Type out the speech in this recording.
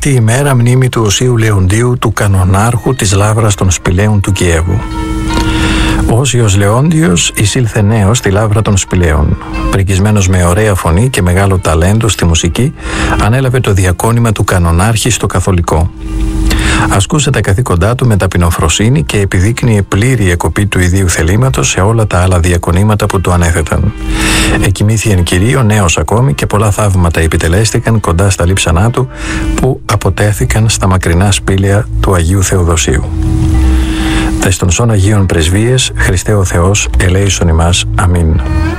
αυτή η μέρα μνήμη του Οσίου Λεοντίου, του κανονάρχου της Λαύρας των Σπηλαίων του Κιέβου. Ο Όσιος Λεόντιος εισήλθε νέος στη Λαύρα των Σπηλαίων. Πρικισμένος με ωραία φωνή και μεγάλο ταλέντο στη μουσική, ανέλαβε το διακόνημα του κανονάρχη στο καθολικό. Ασκούσε τα καθήκοντά του με ταπεινοφροσύνη και επιδείκνυε πλήρη εκοπή του ιδίου θελήματος σε όλα τα άλλα διακονήματα που του ανέθεταν. Εκοιμήθη εν κυρίω νέος ακόμη και πολλά θαύματα επιτελέστηκαν κοντά στα λείψανά του που αποτέθηκαν στα μακρινά σπήλαια του Αγίου Θεοδοσίου. Τες των σών Αγίων Πρεσβείες, Χριστέ ο Θεός, ελέησον ημάς. Αμήν.